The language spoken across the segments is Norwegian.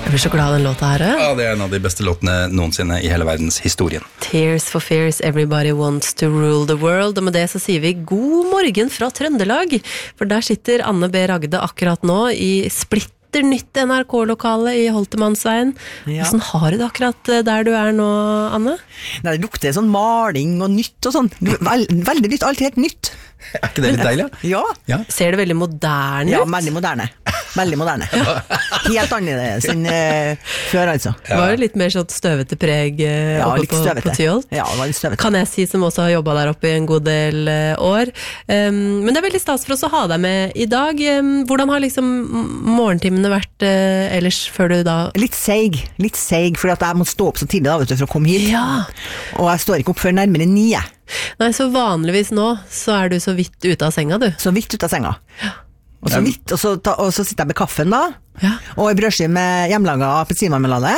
Jeg blir så glad av den låta her. Ja, det en av de beste låtene noensinne I hele verdens historien. Tears for Fears, Everybody Wants to Rule the World. Og med det så sier vi god morgen fra Trøndelag. For der sitter Anne B. Ragde akkurat nå I splitter nytt NRK-lokale I Holtemannsveien. Hvordan har du det akkurat der du nå, Anne? Nei, det lukter sånn maling og nytt og sånn. Veldig nytt, alt helt nytt. Ikke det litt deilig? Ja. Ser det veldig moderne ut? Ja, veldig moderne. Veldig moderne. Helt annerledes enn før, altså. Det var jo litt mer sånn støvete preg litt støvete. På Tyholt. Ja, det var litt støvete. Kan jeg si, som også har jobbet der oppe I en god del år. Men det veldig stas for oss å ha deg med I dag. Hvordan har liksom morgentimene vært ellers før du da... Litt seig, fordi at jeg må stå opp så tidlig da, vet du, for å komme hit. Ja. Og jeg står ikke opp før nærmere 9. Nei, så vanligvis nå, så du så vidt ute av senga, du. Så vidt ut av senga. Og så vidt, og så sitter jeg med kaffen da, og en brødskive med hjemmelaget appelsinmarmelade.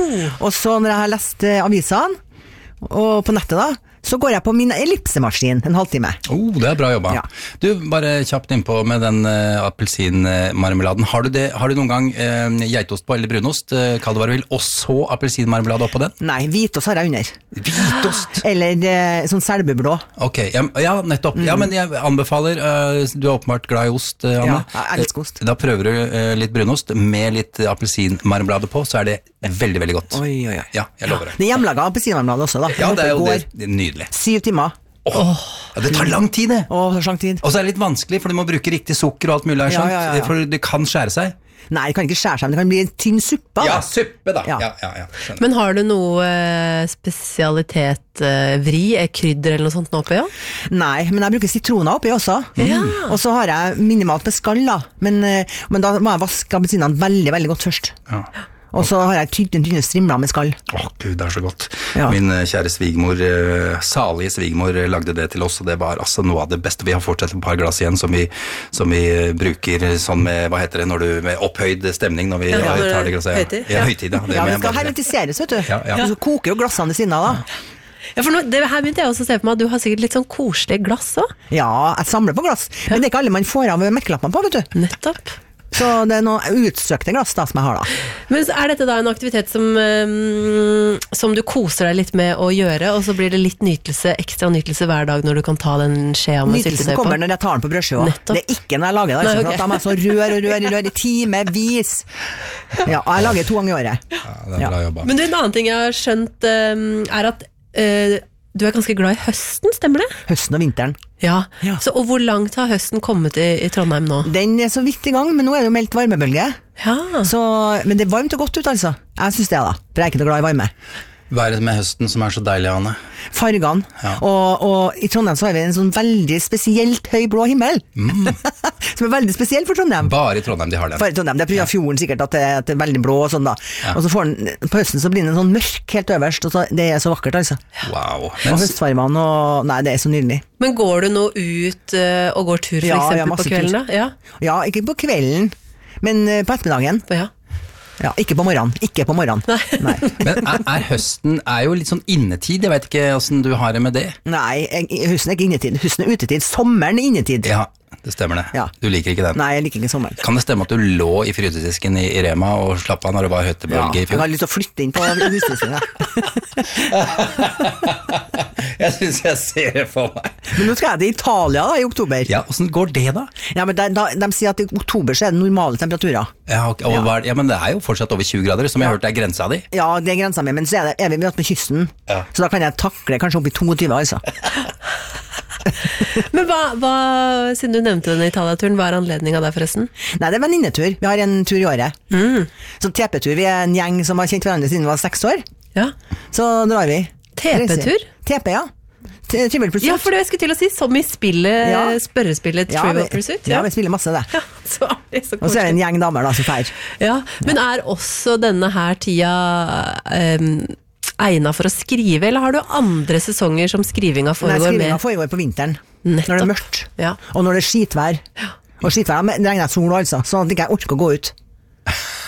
Og så når jeg har lest avisene, og på nettet da, så går jeg på min ellipsemaskin en halvtime. Det bra jobba. Ja. Du, bare kjapt innpå med den appelsinmarmeladen. Har du noen gang geitost på eller brunost, kall det hva du vil, og så appelsinmarmelade oppå den? Nei, hvitost har jeg under. Hvitost? Eller sånn selbeblå. Ok, ja, nettopp. Ja, men jeg anbefaler, du åpenbart glad I ost, Anne. Ja, jeg elsker ost. Da prøver du litt brunost med litt appelsinmarmelade på, så det veldig, veldig godt. Oi. Ja, jeg lover det. Det hjemmelaget appelsinmarmelade også da. Ja, det jo det. Nydelig. 7 timer. Ja, det tar lang tid det. Så lang tid. Og så det litt vanskelig, for du må bruke riktig sukker og alt mulig her, Ja. for det kan skjære seg. Nei, det kan ikke skjære seg, men det kan bli en tynn suppe. Ja, suppe da. Ja. Ja, men har du noe spesialitet, vri, krydder eller noe sånt nå oppi, ja? Nei, men jeg bruker sitroner oppi også. Og så har jeg minimalt med skall da. Men da må jeg vaske appelsinene veldig, veldig godt først. Ja. Og så har jeg tynne strimler med skall. Gud, det så godt. Ja. Min kjære svigmor, salige svigmor, lagde det til oss, og det var altså noe av det beste. Vi har fortsatt et par glass igjen som vi bruker sånn med, hva heter det, med opphøyd stemning når vi tar det glasset. Høytid. Ja, høytid, ja. Det skal hermetiseres, vet du. Ja. Så koker jo glassene ved siden av da. Ja, for det her begynte jeg også å se på meg, at du har sikkert litt sånn koselige glass også. Ja, jeg samler på glass. Men det ikke alle man får av merkelappene på, vet du. Nettopp. Så det noen utsøkte glass da, som jeg har da. Men dette da en aktivitet som du koser deg litt med å gjøre, og så blir det litt ekstra nytelse hver dag når du kan ta den skjea med syltetøy på? Nytelsen kommer når jeg tar den på brødskiva. Det ikke når jeg lager det, altså, for at de så rør I timevis. Ja, jeg lager 2 ganger I året. Ja, det bra jobba. Men en annen ting jeg har skjønt at du ganske glad I høsten, stemmer det? Høsten og vinteren. Ja. Så, og hvor langt har høsten kommet I Trondheim nå? Den så vidt I gang, men nå det jo meldt varmebølge. Ja. Så, men det varmt og godt ut altså. Jeg synes det da, for jeg ikke noe glad I varme. Hva det med høsten som så deilig, Anne? Fargene. Ja. Og I Trondheim så har vi en sånn veldig spesielt høy blå himmel. Som veldig spesiell for Trondheim. Bare I Trondheim de har den. Bare I Trondheim, det på fjorden sikkert at det veldig blå og sånn da. Ja. Og så får den, på høsten så blir den en sånn mørk helt øverst, og så, det så vakkert altså. Wow. Og høstfarmene, og nei, det så nydelig. Men går du nå ut og går tur for eksempel på kvelden da? Ja, ikke på kvelden, men på ettermiddagen. Ja, ikke på morgenen. Nei. Men høsten jo litt sånn innetid, jeg vet ikke hvordan du har det med det. Nei, høsten ikke innetid, høsten utetid, sommeren innetid. Ja, det stemmer det. Ja. Du liker ikke den. Nei, jeg liker ikke sommeren. Kan det stemme at du lå I frysedisken I Rema og slapp av når det var høttebølge I fjor? Jeg har lyst til å flytte inn på husdisken, Jeg synes jeg ser det for meg. Men nå skal jeg til Italia da, I oktober. Ja, hvordan går det da? Ja, men de sier at I oktober så det normale temperaturer. Ja, men det jo fortsatt over 20 grader, som jeg har hørt grensa di. Ja, det grensa mi, men så vi ved med kysten. Ja. Så da kan jeg takle kanskje opp I 22, altså. Men siden du nevnte denne Italia-turen, hva anledningen der forresten? Nei, det venninnetur. Vi har en tur I året. Så TP-tur, vi en gjeng som har kjent hverandre siden vi var 6 år. Ja. Så drar vi. TP-tur? TP, ja. Trivial Pursuit. Ja, for det jeg skulle til å si, som I spørrespillet Trivial Pursuit. Ja, vi spiller masse det. Ja, så så og så det en gjeng damer da, som feirer. Ja, men også denne her tida egnet for å skrive, eller har du andre sesonger som skrivinga foregår med? Nei, skrivinga foregår på vinteren. Nettopp. Når det mørkt. Ja. Og når det skitvær. Og skitvær, det regner sol altså, sånn at jeg ikke orker å gå ut.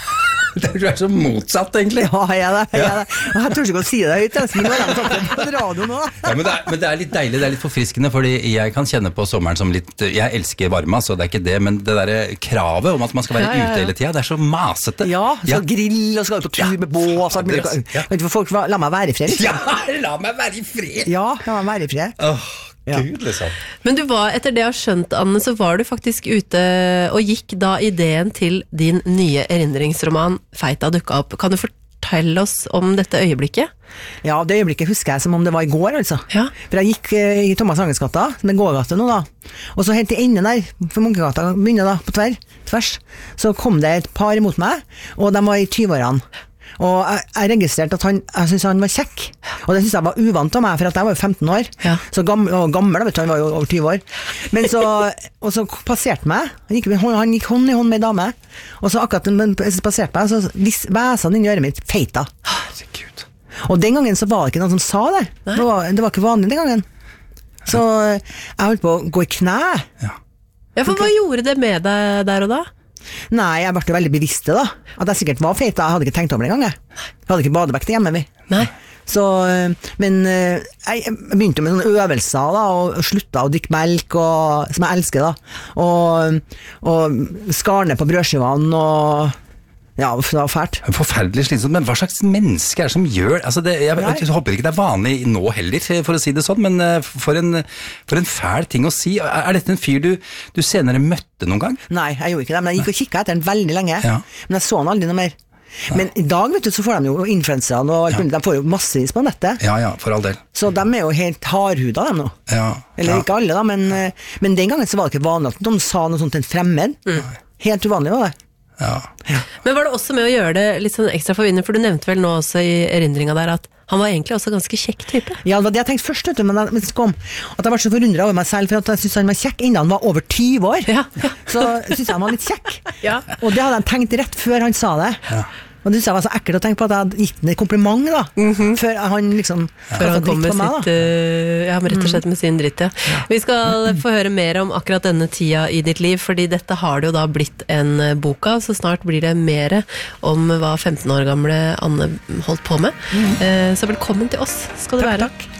Du så motsatt, egentlig. Ja, jeg tror ikke å si det høyt, men nå har jeg sagt det på radio nå. Ja, men det litt deilig, det litt forfriskende, fordi jeg kan kjenne på sommeren som litt, jeg elsker varma, så det ikke det, men det der kravet om at man skal være ute hele tiden, det så masete. Ja, så grill, og skal på tur med bås, vet du, folk, la meg være i fred. Ja, la meg være i fred. Ja, la meg være i fred. Gud, liksom. Men du var, etter det jeg har skjønt, Anne, så var du faktisk ute og gikk da ideen til din nye erindringsroman Feita dukket opp. Kan du fortelle oss om dette øyeblikket? Ja, det øyeblikket husker jeg som om det var i går, altså. Ja. For jeg gikk i Thomas Angelsgata, med gågate nå da, og så helt til enden der, for Munkegata begynner da, på tvers, så kom det et par imot meg, og de var i 20-årene. Og jeg registrerte at jeg synes han var kjekk, og det synes jeg var uvant av meg, for at jeg var jo 15 år, så gammel, vet du, han var jo over 20 år. Men og så passerte meg, han gikk hånd i hånd med en dame, og så akkurat passerte meg, så væsa han inn i øret mitt, feita. Herregud. Og den gangen så var det ikke noen som sa det, det var ikke vanlig den gangen. Så jeg holdt på å gå i knæ. Ja, for hva gjorde det med deg der og da? Nei, jeg ble jo veldig bevisst det da, at jeg sikkert var feita, jeg hadde ikke tenkt over det en gang. Jeg hadde ikke badevekt hjemme, vi. Nei. Så, men jeg begynte med sånne øvelser da, og slutta å drikke melk, som jeg elsker da, og skar ned på brødskivene, og ja, det var fælt. Forferdelig slitsomt, men hva slags menneske det som gjør, altså jeg håper ikke det vanlig nå heller, for å si det sånn, men for en fæl ting å si. Dette en fyr du senere møtte noen gang? Nei, jeg gjorde ikke det, men jeg gikk og kikket etter den veldig lenge, men jeg så han aldri noe mer. Men i dag, vet du, så får de jo influenserne, og de får jo massevis på nettet. Ja, for all del. Så de jo helt hardhuda, de nå. Eller ikke alle da, men den gangen så var det ikke vanlig at de sa noe sånt til en fremmed. Helt uvanlig var det. Ja. Men var det også med å gjøre det litt sånn ekstra forvirrende, for du nevnte vel nå også i erindringen der at han var egentlig også ganske kjekk type? Ja, det var det jeg tenkte først, vet du, men det kom at jeg var så forundret over meg selv, for at jeg synes han var kjekk innen han var over 20 år. Så synes jeg han var litt kjekk. Og det hadde jeg tenkt rett før han sa det. Og det synes jeg var så ekkelt å tenke på at jeg hadde gitt den et kompliment da, før han liksom før han kom med sitt, rett og slett med sin dritt, Vi skal få høre mer om akkurat denne tida i ditt liv, fordi dette har det jo da blitt en bok av, så snart blir det mer om hva 15 år gamle Anne holdt på med. Så velkommen til oss skal du være. Takk.